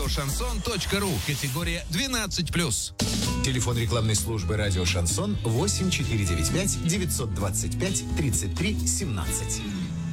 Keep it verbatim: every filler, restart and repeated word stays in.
радиошансон точка ру. Категория двенадцать плюс. Телефон рекламной службы «Радио Шансон» восемь четыре девять пять девятьсот двадцать пять тридцать три семнадцать.